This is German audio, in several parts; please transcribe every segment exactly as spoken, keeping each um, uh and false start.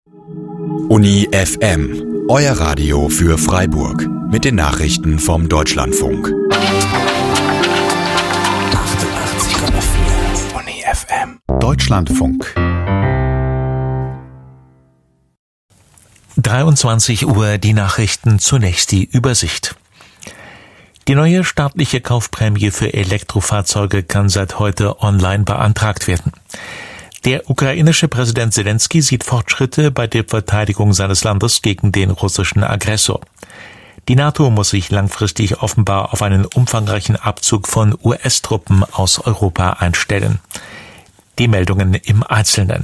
Uni F M, euer Radio für Freiburg, mit den Nachrichten vom Deutschlandfunk. achtundachtzig Komma vier Uni F M. Deutschlandfunk. dreiundzwanzig Uhr, die Nachrichten, zunächst die Übersicht. Die neue staatliche Kaufprämie für Elektrofahrzeuge kann seit heute online beantragt werden. Der ukrainische Präsident Zelensky sieht Fortschritte bei der Verteidigung seines Landes gegen den russischen Aggressor. Die NATO muss sich langfristig offenbar auf einen umfangreichen Abzug von U S-Truppen aus Europa einstellen. Die Meldungen im Einzelnen.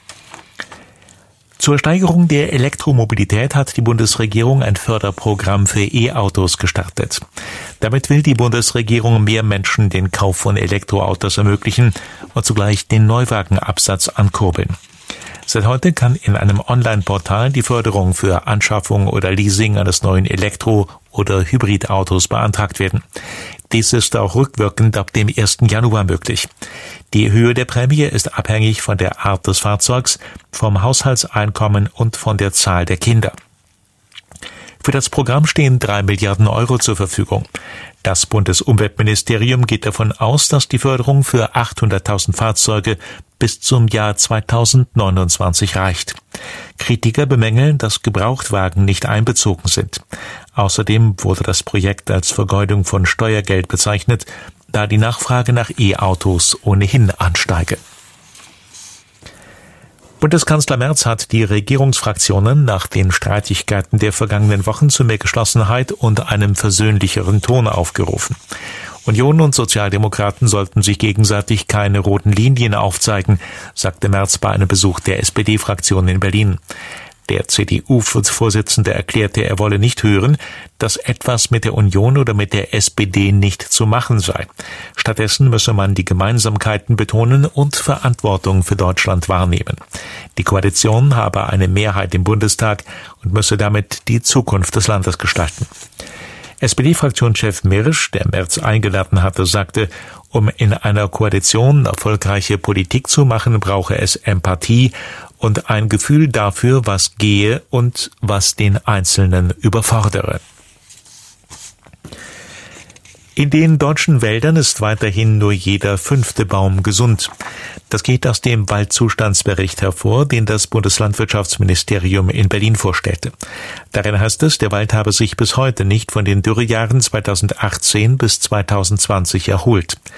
Zur Steigerung der Elektromobilität hat die Bundesregierung ein Förderprogramm für E-Autos gestartet. Damit will die Bundesregierung mehr Menschen den Kauf von Elektroautos ermöglichen und zugleich den Neuwagenabsatz ankurbeln. Seit heute kann in einem Online-Portal die Förderung für Anschaffung oder Leasing eines neuen Elektro- oder Hybridautos beantragt werden. Dies ist auch rückwirkend ab dem ersten Januar möglich. Die Höhe der Prämie ist abhängig von der Art des Fahrzeugs, vom Haushaltseinkommen und von der Zahl der Kinder. Für das Programm stehen drei Milliarden Euro zur Verfügung. Das Bundesumweltministerium geht davon aus, dass die Förderung für achthunderttausend Fahrzeuge bis zum Jahr zweitausendneunundzwanzig reicht. Kritiker bemängeln, dass Gebrauchtwagen nicht einbezogen sind. Außerdem wurde das Projekt als Vergeudung von Steuergeld bezeichnet, da die Nachfrage nach E-Autos ohnehin ansteige. Bundeskanzler Merz hat die Regierungsfraktionen nach den Streitigkeiten der vergangenen Wochen zu mehr Geschlossenheit und einem versöhnlicheren Ton aufgerufen. Union und Sozialdemokraten sollten sich gegenseitig keine roten Linien aufzeigen, sagte Merz bei einem Besuch der S P D-Fraktion in Berlin. Der C D U-Vorsitzende erklärte, er wolle nicht hören, dass etwas mit der Union oder mit der S P D nicht zu machen sei. Stattdessen müsse man die Gemeinsamkeiten betonen und Verantwortung für Deutschland wahrnehmen. Die Koalition habe eine Mehrheit im Bundestag und müsse damit die Zukunft des Landes gestalten. S P D-Fraktionschef Mirsch, der Merz eingeladen hatte, sagte, um in einer Koalition erfolgreiche Politik zu machen, brauche es Empathie und ein Gefühl dafür, was gehe und was den Einzelnen überfordere. In den deutschen Wäldern ist weiterhin nur jeder fünfte Baum gesund. Das geht aus dem Waldzustandsbericht hervor, den das Bundeslandwirtschaftsministerium in Berlin vorstellte. Darin heißt es, der Wald habe sich bis heute nicht von den Dürrejahren zweitausendachtzehn bis zweitausendzwanzig erholt.